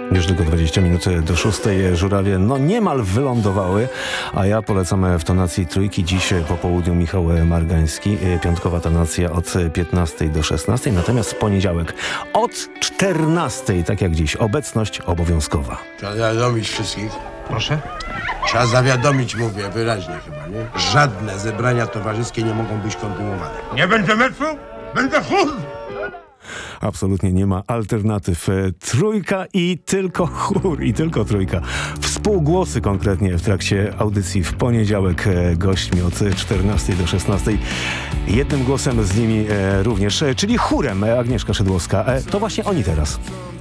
Już tylko 20 minut do 6. Żurawie niemal wylądowały, a ja polecam w tonacji trójki. Dziś po południu Michał Margański. Piątkowa tonacja od 15 do 16, natomiast w poniedziałek od 14, tak jak dziś, obecność obowiązkowa. Trzeba zawiadomić wszystkich. Proszę? Trzeba zawiadomić, mówię wyraźnie chyba, nie? Żadne zebrania towarzyskie nie mogą być kontynuowane. Nie będzie meczu? Będę chór! Absolutnie nie ma alternatyw. Trójka i tylko chór, i tylko trójka. Współgłosy konkretnie w trakcie audycji w poniedziałek gośćmi od 14 do 16. Jednym głosem z nimi również, czyli chórem Agnieszka Szydłowska. To właśnie oni teraz.